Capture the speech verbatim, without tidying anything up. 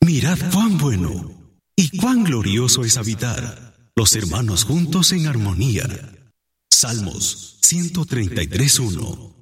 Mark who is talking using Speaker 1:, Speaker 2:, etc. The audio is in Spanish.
Speaker 1: Mirad cuán bueno y cuán glorioso es habitar los hermanos juntos en armonía. Salmos ciento treinta y tres, uno.